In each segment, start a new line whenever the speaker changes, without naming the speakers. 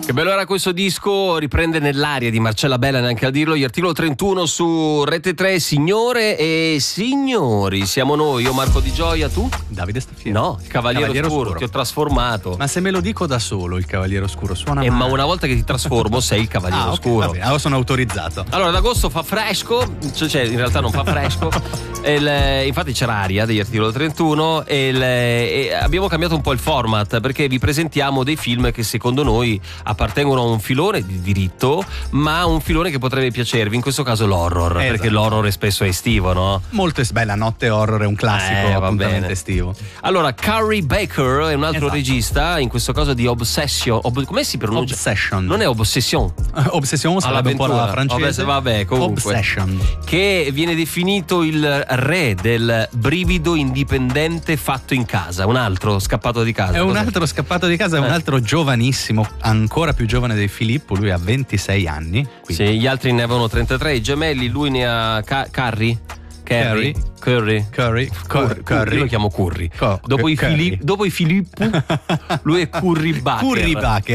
Che bello era questo disco, riprende nell'aria di Marcella Bella, neanche a dirlo. Gli Articolo 31 su Rete 3, signore e signori, siamo noi, io Marco Di Gioia, tu?
Davide Staffiero.
No, il Cavaliere Oscuro, ti ho trasformato.
Ma se me lo dico da solo, il Cavaliere Oscuro suona male.
Ma una volta che ti trasformo sei il Cavaliere Oscuro.
Va bene, allora sono autorizzato.
Allora, ad agosto fa fresco, cioè in realtà non fa fresco. Infatti c'era Aria degli Articolo 31 e abbiamo cambiato un po' il format perché vi presentiamo dei film che secondo noi appartengono a un filone di diritto, ma un filone che potrebbe piacervi, in questo caso l'horror,
esatto.
Perché l'horror è spesso estivo, no?
Molto bella notte horror è un classico appuntamento estivo.
Allora, Carrie Baker è un altro
Esatto.
regista, in questo caso di Obsession. Come si pronuncia?
Obsession.
Non è Obsession.
Obsession sarebbe un po' la francese.
Vabbè, comunque.
Obsession.
Che viene definito il re del brivido indipendente fatto in casa, un altro scappato di casa.
È un altro scappato di casa, è un altro giovanissimo, ancora più giovane di Filippo, lui ha 26 anni. Quindi.
Sì, gli altri ne avevano 33, i gemelli, lui ne ha Curry. Curry. Io lo chiamo Curry. Dopo i Filippo, lui è Curry Baker.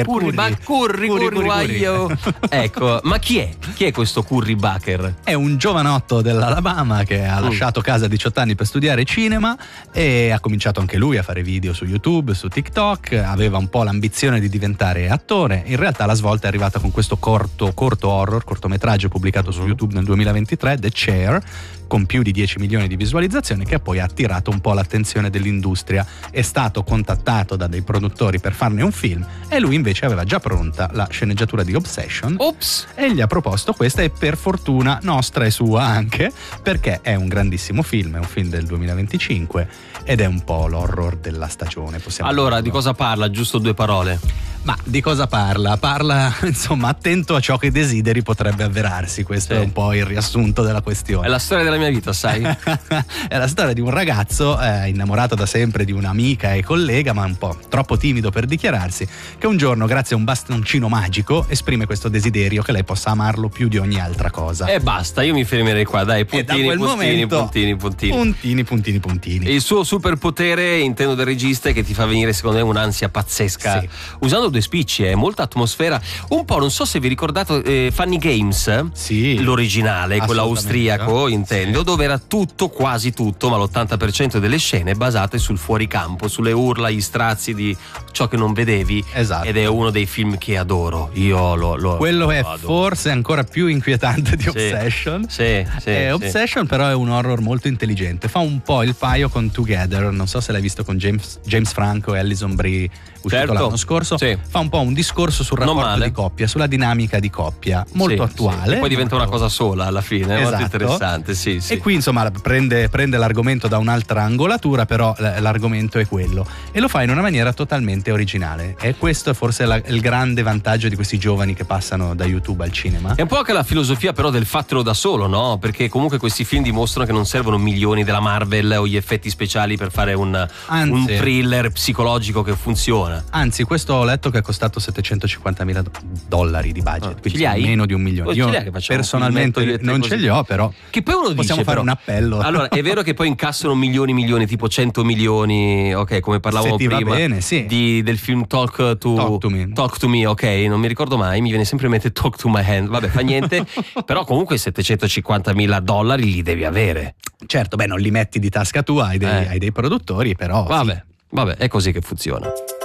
Curry. Ecco, ma chi è? Chi è questo Curry Baker?
È un giovanotto dell'Alabama che ha lasciato casa a 18 anni per studiare cinema e ha cominciato anche lui a fare video su YouTube, su TikTok, aveva un po' l'ambizione di diventare attore. In realtà la svolta è arrivata con questo cortometraggio pubblicato su YouTube nel 2023, The Chair, con più di 10 milioni di visualizzazioni, che poi ha attirato un po' l'attenzione dell'industria. È stato contattato da dei produttori per farne un film e lui invece aveva già pronta la sceneggiatura di Obsession.
Ops!
E gli ha proposto questa, e per fortuna nostra e sua anche, perché è un grandissimo film, è un film del 2025 ed è un po' l'horror della stagione, possiamo
Allora,
dirlo.
di cosa parla? Giusto 2 parole.
Ma di cosa parla? Parla, insomma, attento a ciò che desideri potrebbe avverarsi. Questo è un po' il riassunto della questione.
È la storia della mia vita, sai?
È la storia di un ragazzo innamorato da sempre di un'amica e collega, ma un po' troppo timido per dichiararsi, che un giorno, grazie a un bastoncino magico, esprime questo desiderio che lei possa amarlo più di ogni altra cosa.
E basta, io mi fermerei qua, dai, puntini. Il suo superpotere, intendo del regista, è che ti fa venire secondo me un'ansia pazzesca,
sì.
Usando 2 spicci, molta atmosfera, un po', non so se vi ricordate Funny Games,
sì,
l'originale, quello austriaco, intendo, dove era tutto, quasi tutto, ma l'80% delle scene basate sul fuoricampo, sulle urla, gli strazi di ciò che non vedevi.
Esatto.
Ed è uno dei film che adoro,
quello è
adoro.
Forse ancora più inquietante di Obsession.
Sì.
Obsession però è un horror molto intelligente, fa un po' il paio con Together, non so se l'hai visto con James Franco e Alison Brie, uscito l'anno scorso.
Sì.
Fa un po' un discorso sul rapporto di coppia, sulla dinamica di coppia, molto attuale.
E poi diventa una cosa sola alla fine, è molto
Esatto.
interessante, sì.
E qui insomma prende l'argomento da un'altra angolatura, però l'argomento è quello, e lo fa in una maniera totalmente originale, e questo è forse il grande vantaggio di questi giovani che passano da YouTube al cinema.
È un po' anche la filosofia però del fatelo da solo, no? Perché comunque questi film dimostrano che non servono milioni della Marvel o gli effetti speciali per fare un thriller psicologico che funziona.
Anzi, questo ho letto che è costato $750,000 di budget, quindi meno di $1 milione. Io personalmente non ce li ho, però
che poi uno
possiamo fare un appello.
Allora, è vero che poi incassano milioni, tipo 100 milioni, ok, come parlavamo prima,
va bene, sì.
del film Talk to Me, ok, non mi ricordo mai, mi viene sempre in mente Talk to My Hand, vabbè, fa niente, però comunque $750,000 li devi avere.
Certo, non li metti di tasca tua, hai dei produttori, però
vabbè, è così che funziona.